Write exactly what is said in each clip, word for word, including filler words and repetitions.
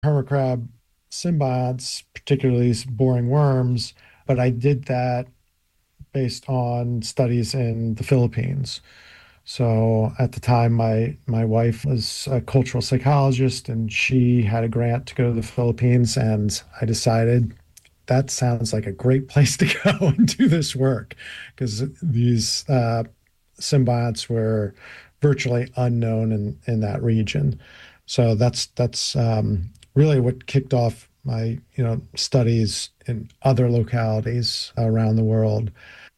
hermit crab symbionts, particularly boring worms, but I did that based on studies in the Philippines. So at the time, my my wife was a cultural psychologist, and she had a grant to go to the Philippines, and I decided that sounds like a great place to go and do this work because these uh, symbionts were virtually unknown in in that region. So that's that's um, really what kicked off my you know studies in other localities around the world.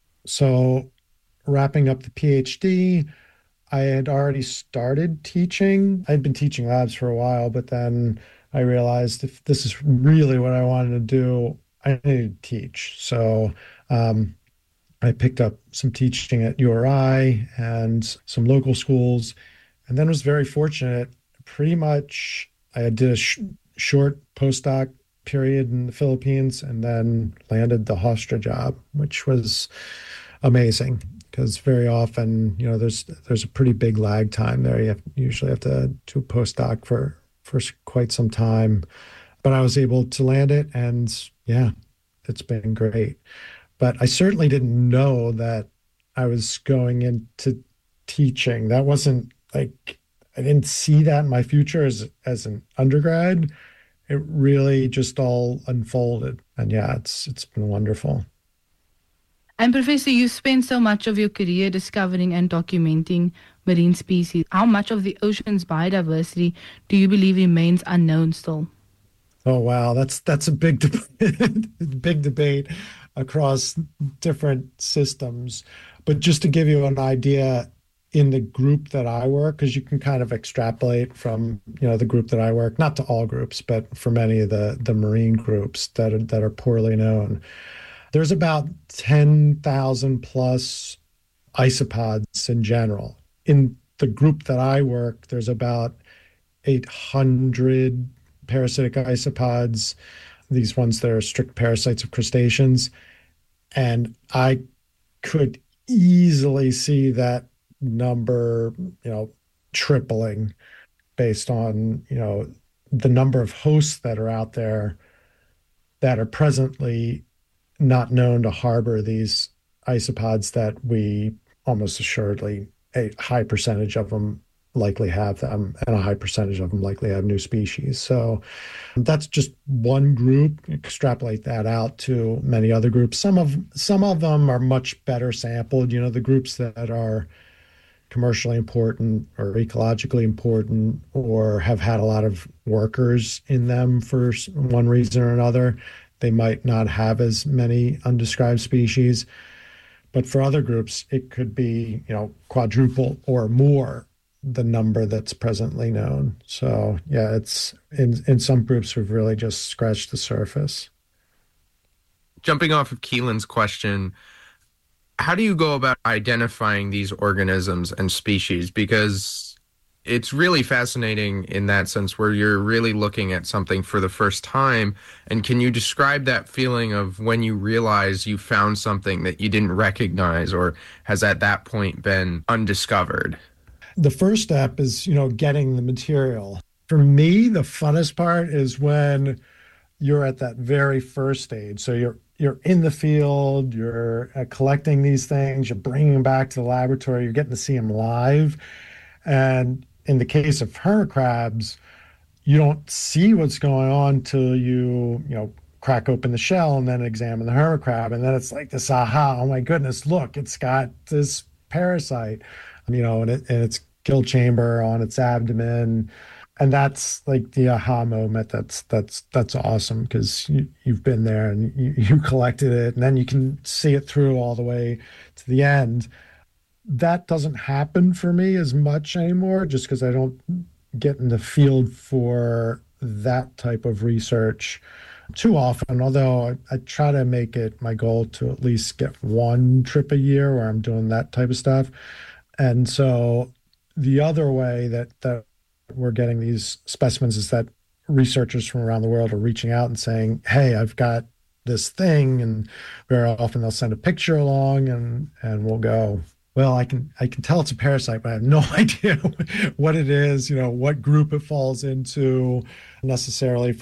So wrapping up the PhD, I had already started teaching. I'd been teaching labs for a while, but then I realized if this is really what I wanted to do, I needed to teach. So um, I picked up some teaching at U R I and some local schools, and then was very fortunate. Pretty much, I did a sh short postdoc period in the Philippines, and then landed the Hofstra job, which was amazing because very often, you know, there's there's a pretty big lag time there. You have, usually have to do a postdoc for for quite some time, but I was able to land it, and yeah, it's been great. But I certainly didn't know that I was going into teaching. That wasn't like I didn't see that in my future as as an undergrad. It really just all unfolded, and yeah, it's it's been wonderful. And Professor, you spent so much of your career discovering and documenting marine species. How much of the ocean's biodiversity do you believe remains unknown still? Oh wow, that's that's a big debate, big debate across different systems. But just to give you an idea, in the group that I work, because you can kind of extrapolate from you know the group that I work, not to all groups, but for many of the the marine groups that are, that are poorly known. There's about ten thousand plus isopods in general. In the group that I work, there's about eight hundred parasitic isopods, these ones that are strict parasites of crustaceans. And I could easily see that number, you know, tripling based on, you know, the number of hosts that are out there that are presently not known to harbor these isopods that we almost assuredly, a high percentage of them likely have them, and a high percentage of them likely have new species. So that's just one group. Extrapolate that out to many other groups. Some of some of them are much better sampled. You know, the groups that are commercially important or ecologically important or have had a lot of workers in them for one reason or another, they might not have as many undescribed species. But for other groups, it could be, you know, quadruple or more the number that's presently known. So yeah, it's in in some groups we've really just scratched the surface. Jumping off of Keelan's question, how do you go about identifying these organisms and species? Because it's really fascinating in that sense where you're really looking at something for the first time. And can you describe that feeling of when you realize you found something that you didn't recognize or has at that point been undiscovered? The first step is, you know, getting the material. For me, the funnest part is when you're at that very first stage. So you're you're in the field, you're uh, collecting these things, you're bringing them back to the laboratory, you're getting to see them live. And in the case of hermit crabs, you don't see what's going on till you, you know, crack open the shell and then examine the hermit crab. And then it's like this aha, oh my goodness, look, it's got this parasite, you know, and, it, and its gill chamber on its abdomen. And that's like the aha moment. That's that's that's awesome because you, you've been there and you, you collected it, and then you can see it through all the way to the end. That doesn't happen for me as much anymore, just because I don't get in the field for that type of research too often. Although I, I try to make it my goal to at least get one trip a year where I'm doing that type of stuff. And so the other way that that we're getting these specimens is that researchers from around the world are reaching out and saying, hey, I've got this thing. And very often they'll send a picture along and, and we'll go. Well, I can I can tell it's a parasite, but I have no idea what it is, you know, what group it falls into necessarily.